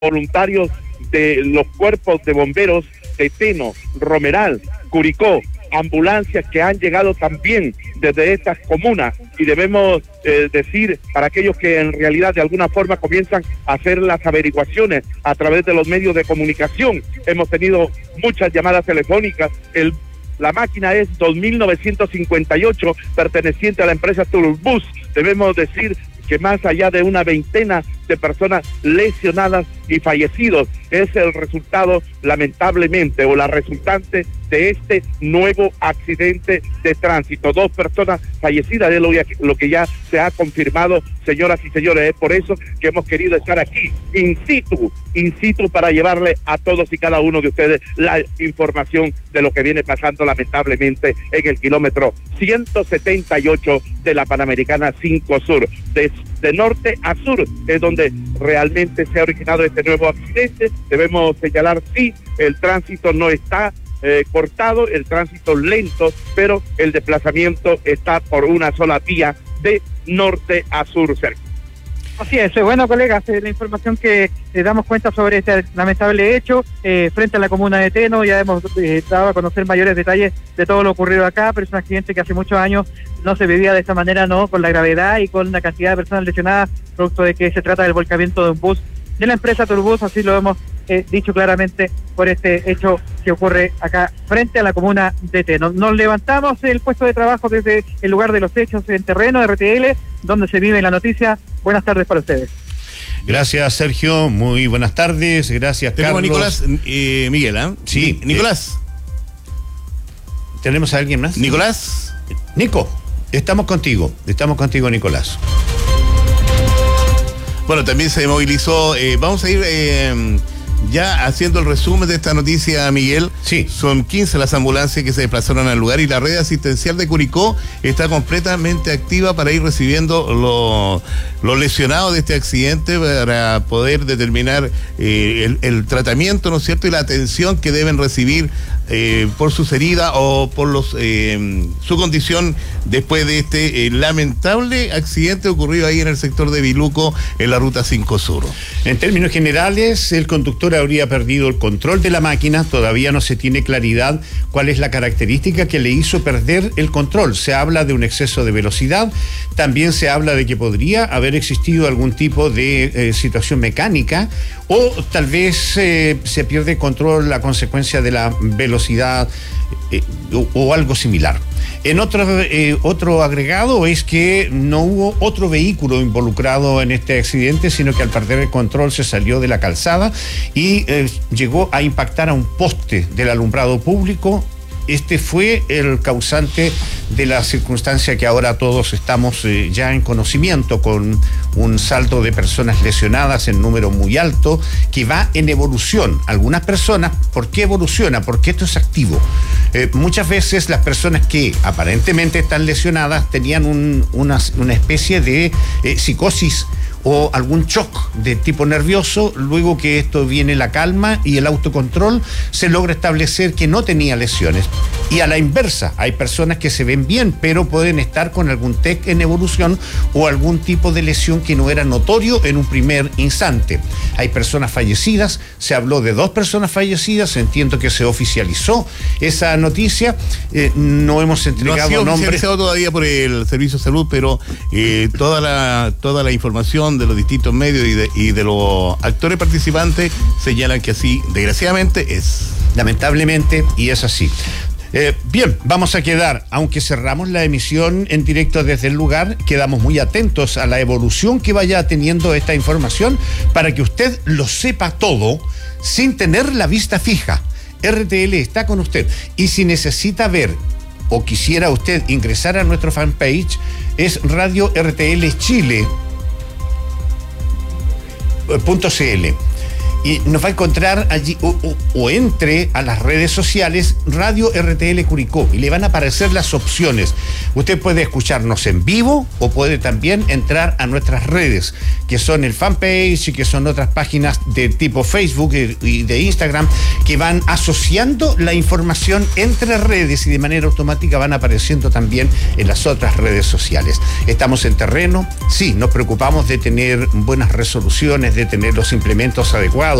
voluntarios de los cuerpos de bomberos de Teno, Romeral, Curicó, ambulancias que han llegado también desde estas comunas, y debemos decir, para aquellos que en realidad de alguna forma comienzan a hacer las averiguaciones a través de los medios de comunicación, hemos tenido muchas llamadas telefónicas. La máquina es 2958, perteneciente a la empresa Turbus. Debemos decir que más allá de una veintena de personas lesionadas y fallecidos, es el resultado, lamentablemente, o la resultante de este nuevo accidente de tránsito. 2 personas fallecidas, es lo que ya se ha confirmado, señoras y señores. Es por eso que hemos querido estar aquí, in situ, para llevarle a todos y cada uno de ustedes la información de lo que viene pasando, lamentablemente, en el kilómetro 178 de la Panamericana 5 Sur. De norte a sur es donde realmente se ha originado este nuevo accidente. Debemos señalar, sí, el tránsito no está cortado, el tránsito lento, pero el desplazamiento está por una sola vía de norte a sur, Sergio. Así es, bueno, colegas, la información que damos cuenta sobre este lamentable hecho frente a la comuna de Teno. Ya hemos dado a conocer mayores detalles de todo lo ocurrido acá, pero es un accidente que hace muchos años no se vivía de esta manera, ¿no? Con la gravedad y con la cantidad de personas lesionadas, producto de que se trata del volcamiento de un bus de la empresa Turbus. Así lo hemos dicho claramente por este hecho que ocurre acá frente a la comuna de Teno. Nos levantamos el puesto de trabajo desde el lugar de los hechos en terreno de RTL, donde se vive la noticia. Buenas tardes para ustedes. Gracias, Sergio. Muy buenas tardes. Gracias, Carlos. Nicolás, Miguel, ¿eh? Sí. Nicolás. ¿Tenemos a alguien más? Nicolás. Nico, estamos contigo, Nicolás. Bueno, también se movilizó, vamos a ir ya haciendo el resumen de esta noticia, Miguel. Sí. Son 15 las ambulancias que se desplazaron al lugar y la red asistencial de Curicó está completamente activa para ir recibiendo los lesionados de este accidente, para poder determinar el tratamiento, ¿no es cierto?, y la atención que deben recibir por sus heridas o por su condición después de este lamentable accidente ocurrido ahí en el sector de Biluco, en la ruta 5 Sur. En términos generales, el conductor habría perdido el control de la máquina. Todavía no se tiene claridad cuál es la característica que le hizo perder el control. Se habla de un exceso de velocidad, también se habla de que podría haber existido algún tipo de situación mecánica, o tal vez se pierde control a consecuencia de la velocidad o algo similar. En otro agregado es que no hubo otro vehículo involucrado en este accidente, sino que al perder el control se salió de la calzada y llegó a impactar a un poste del alumbrado público. Este fue el causante de la circunstancia que ahora todos estamos ya en conocimiento, con un saldo de personas lesionadas en número muy alto, que va en evolución. Algunas personas, ¿por qué evoluciona? Porque esto es activo. Muchas veces las personas que aparentemente están lesionadas tenían una especie de psicosis o algún shock de tipo nervioso. Luego que esto viene la calma y el autocontrol, se logra establecer que no tenía lesiones. Y a la inversa, hay personas que se ven bien, pero pueden estar con algún TEC en evolución o algún tipo de lesión que no era notorio en un primer instante. Hay personas fallecidas, se habló de 2 personas fallecidas, entiendo que se oficializó esa noticia, no hemos entregado nombres. No ha sido oficializado todavía por el Servicio de Salud, pero toda la información de los distintos medios y de los actores participantes señalan que así, desgraciadamente, es. Lamentablemente, y es así. Bien, vamos a quedar, aunque cerramos la emisión en directo desde el lugar, quedamos muy atentos a la evolución que vaya teniendo esta información para que usted lo sepa todo sin tener la vista fija. RTL está con usted, y si necesita ver o quisiera usted ingresar a nuestro fanpage, es Radio RTL Chile .cl, y nos va a encontrar allí, o entre a las redes sociales Radio RTL Curicó, y le van a aparecer las opciones. Usted puede escucharnos en vivo o puede también entrar a nuestras redes, que son el fanpage y que son otras páginas de tipo Facebook y de Instagram, que van asociando la información entre redes y de manera automática van apareciendo también en las otras redes sociales. Estamos en terreno, sí, nos preocupamos de tener buenas resoluciones, de tener los implementos adecuados,